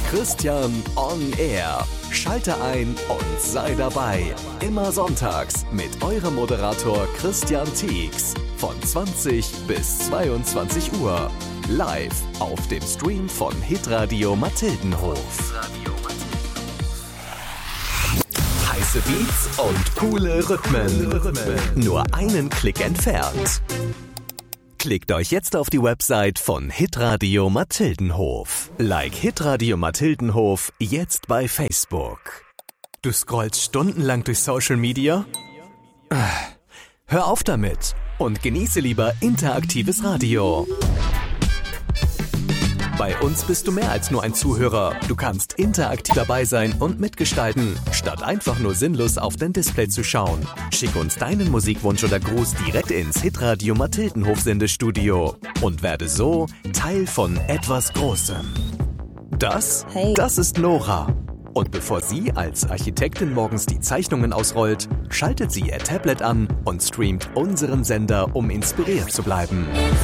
Christian on Air. Schalte ein und sei dabei. Immer sonntags mit eurem Moderator Christian Tieks. Von 20 bis 22 Uhr. Live auf dem Stream von Hitradio Mathildenhof. Heiße Beats und coole Rhythmen. Nur einen Klick entfernt. Klickt euch jetzt auf die Website von Hitradio Mathildenhof. Like Hitradio Mathildenhof jetzt bei Facebook. Du scrollst stundenlang durch Social Media? Hör auf damit und genieße lieber interaktives Radio. Bei uns bist du mehr als nur ein Zuhörer. Du kannst interaktiv dabei sein und mitgestalten, statt einfach nur sinnlos auf dein Display zu schauen. Schick uns deinen Musikwunsch oder Gruß direkt ins Hitradio Mathildenhof Sendestudio und werde so Teil von etwas Großem. Das ist Nora. Und bevor sie als Architektin morgens die Zeichnungen ausrollt, schaltet sie ihr Tablet an und streamt unseren Sender, um inspiriert zu bleiben.